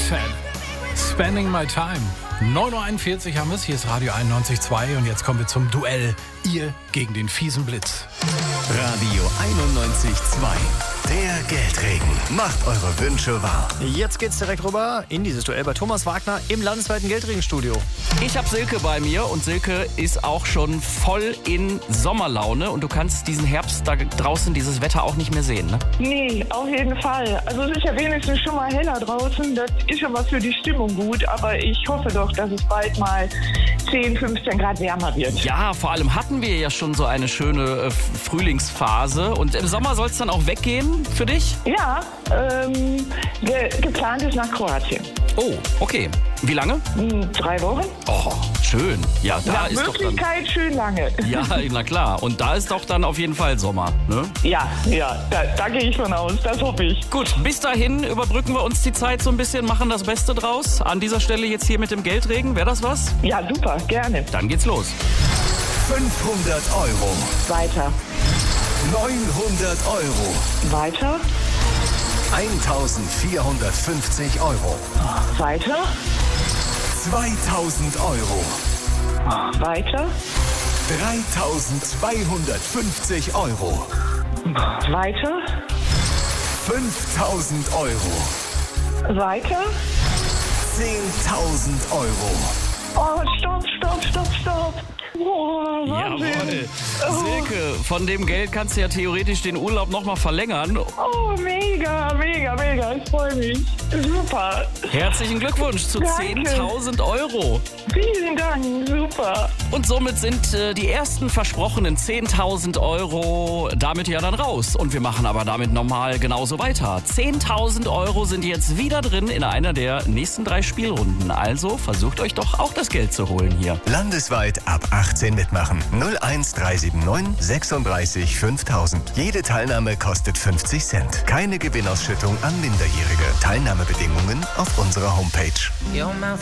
Fan. Spending my time. 9.41 Uhr haben wir es. Hier ist Radio 91.2 und jetzt kommen wir zum Duell. Ihr gegen den fiesen Blitz. Radio 91.2. Der Geldregen. Macht eure Wünsche wahr. Jetzt geht's direkt rüber in dieses Duell bei Thomas Wagner im landesweiten Geldregenstudio. Ich habe Silke bei mir und Silke ist auch schon voll in Sommerlaune und du kannst diesen Herbst da draußen, dieses Wetter auch nicht mehr sehen, ne? Nee, auf jeden Fall. Also es ist ja wenigstens schon mal heller draußen. Das ist schon was für die Stimmung gut. Aber ich hoffe doch, dass es bald mal 10, 15 Grad wärmer wird. Ja, vor allem hatten wir ja schon so eine schöne Frühlingsphase und im Sommer soll es dann auch weggehen für dich? Ja, geplant ist nach Kroatien. Oh, okay. Wie lange? 3 Wochen. Oh, schön. Ja, da Nach ist doch dann... Möglichkeit schön lange. Ja, na klar. Und da ist doch dann auf jeden Fall Sommer, ne? Ja, da gehe ich von aus. Das hoffe ich. Gut, bis dahin überbrücken wir uns die Zeit so ein bisschen, machen das Beste draus. An dieser Stelle jetzt hier mit dem Geldregen. Wäre das was? Ja, super, gerne. Dann geht's los. 500 Euro. Weiter. 900 Euro. Weiter. 1450 Euro. Weiter. 2000 Euro. Weiter. 3250 Euro. Weiter. 5000 Euro. Weiter. 10.000 Euro. Oh, stopp. Oh, Wahnsinn. Jawohl. Silke, von dem Geld kannst du ja theoretisch den Urlaub nochmal verlängern. Oh, mega. Ich freue mich. Super. Herzlichen Glückwunsch zu Danke. 10.000 Euro. Vielen Dank. Super. Und somit sind die ersten versprochenen 10.000 Euro damit ja dann raus. Und wir machen aber damit nochmal genauso weiter. 10.000 Euro sind jetzt wieder drin in einer der nächsten 3 Spielrunden. Also versucht euch doch auch das Geld zu holen hier. Landesweit ab 18 mitmachen. 01379 36 5000. Jede Teilnahme kostet 50 Cent. Keine Gewinnausschüttung an Minderjährige. Teilnahmebedingungen auf unserer Homepage.